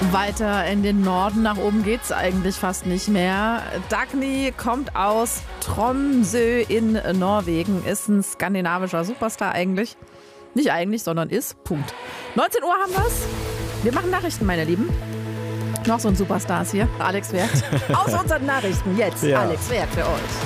Weiter in den Norden, nach oben geht's eigentlich fast nicht mehr. Dagny kommt aus Tromsø in Norwegen, ist ein skandinavischer Superstar eigentlich. Nicht eigentlich, sondern ist. Punkt. 19 Uhr haben wir's. Wir machen Nachrichten, meine Lieben. Noch so ein Superstars hier. Alex Werkt. Aus unseren Nachrichten jetzt. Ja. Alex Werkt für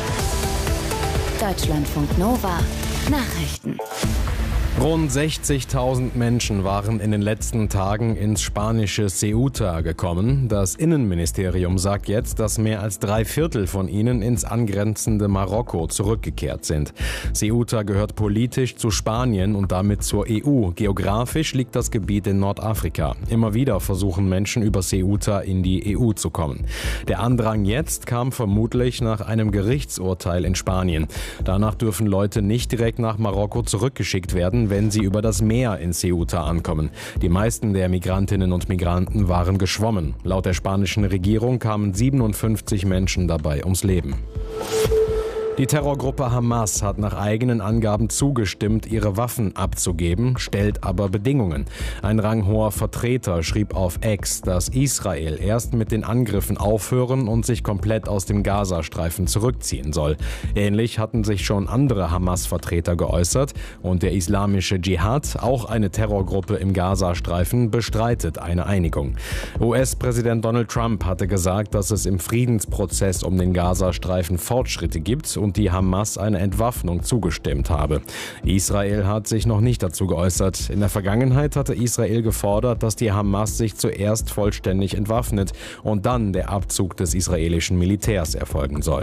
euch. Deutschlandfunk Nova. Nachrichten. Rund 60.000 Menschen waren in den letzten Tagen ins spanische Ceuta gekommen. Das Innenministerium sagt jetzt, dass mehr als 3/4 von ihnen ins angrenzende Marokko zurückgekehrt sind. Ceuta gehört politisch zu Spanien und damit zur EU. Geografisch liegt das Gebiet in Nordafrika. Immer wieder versuchen Menschen über Ceuta in die EU zu kommen. Der Andrang jetzt kam vermutlich nach einem Gerichtsurteil in Spanien. Danach dürfen Leute nicht direkt nach Marokko zurückgeschickt werden, wenn sie über das Meer in Ceuta ankommen. Die meisten der Migrantinnen und Migranten waren geschwommen. Laut der spanischen Regierung kamen 57 Menschen dabei ums Leben. Die Terrorgruppe Hamas hat nach eigenen Angaben zugestimmt, ihre Waffen abzugeben, stellt aber Bedingungen. Ein ranghoher Vertreter schrieb auf X, dass Israel erst mit den Angriffen aufhören und sich komplett aus dem Gazastreifen zurückziehen soll. Ähnlich hatten sich schon andere Hamas-Vertreter geäußert und der islamische Dschihad, auch eine Terrorgruppe im Gazastreifen, bestreitet eine Einigung. US-Präsident Donald Trump hatte gesagt, dass es im Friedensprozess um den Gazastreifen Fortschritte gibt und die Hamas eine Entwaffnung zugestimmt habe. Israel hat sich noch nicht dazu geäußert. In der Vergangenheit hatte Israel gefordert, dass die Hamas sich zuerst vollständig entwaffnet und dann der Abzug des israelischen Militärs erfolgen soll.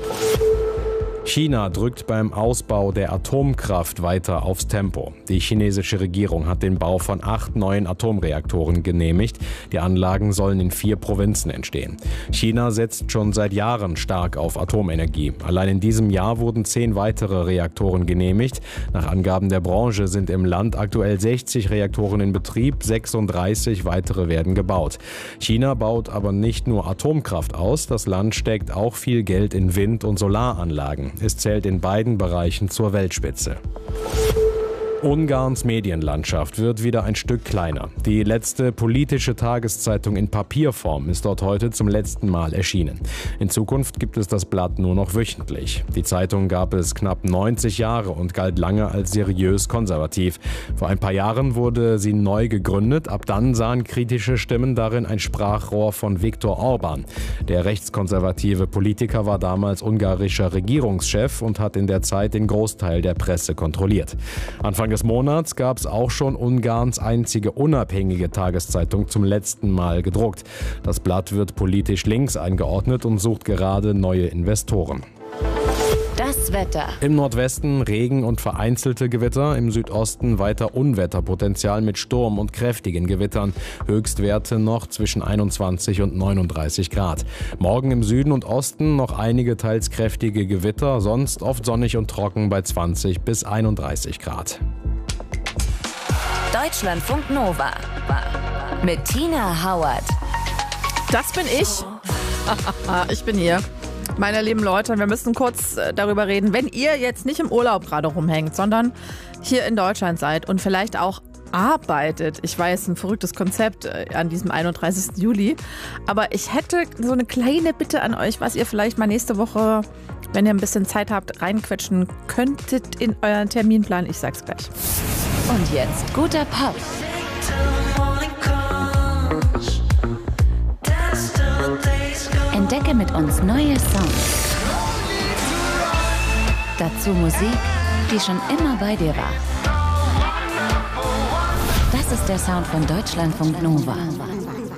China drückt beim Ausbau der Atomkraft weiter aufs Tempo. Die chinesische Regierung hat den Bau von 8 neuen Atomreaktoren genehmigt. Die Anlagen sollen in 4 Provinzen entstehen. China setzt schon seit Jahren stark auf Atomenergie. Allein in diesem Jahr wurden 10 weitere Reaktoren genehmigt. Nach Angaben der Branche sind im Land aktuell 60 Reaktoren in Betrieb, 36 weitere werden gebaut. China baut aber nicht nur Atomkraft aus, das Land steckt auch viel Geld in Wind- und Solaranlagen. Es zählt in beiden Bereichen zur Weltspitze. Ungarns Medienlandschaft wird wieder ein Stück kleiner. Die letzte politische Tageszeitung in Papierform ist dort heute zum letzten Mal erschienen. In Zukunft gibt es das Blatt nur noch wöchentlich. Die Zeitung gab es knapp 90 Jahre und galt lange als seriös konservativ. Vor ein paar Jahren wurde sie neu gegründet. Ab dann sahen kritische Stimmen darin ein Sprachrohr von Viktor Orbán. Der rechtskonservative Politiker war damals ungarischer Regierungschef und hat in der Zeit den Großteil der Presse kontrolliert. Anfang des Monats gab es auch schon Ungarns einzige unabhängige Tageszeitung zum letzten Mal gedruckt. Das Blatt wird politisch links eingeordnet und sucht gerade neue Investoren. Das Wetter. Im Nordwesten Regen und vereinzelte Gewitter, im Südosten weiter Unwetterpotenzial mit Sturm und kräftigen Gewittern. Höchstwerte noch zwischen 21 und 39 Grad. Morgen im Süden und Osten noch einige teils kräftige Gewitter, sonst oft sonnig und trocken bei 20 bis 31 Grad. Deutschlandfunk Nova mit Tina Hauert. Das bin ich. Ich bin hier. Meine lieben Leute, wir müssen kurz darüber reden, wenn ihr jetzt nicht im Urlaub gerade rumhängt, sondern hier in Deutschland seid und vielleicht auch arbeitet. Ich weiß, ein verrücktes Konzept an diesem 31. Juli. Aber ich hätte so eine kleine Bitte an euch, was ihr vielleicht mal nächste Woche, wenn ihr ein bisschen Zeit habt, reinquetschen könntet in euren Terminplan. Ich sag's gleich. Und jetzt guter Pop. Entdecke mit uns neue Songs. Dazu Musik, die schon immer bei dir war. Das ist der Sound von Deutschlandfunk Nova.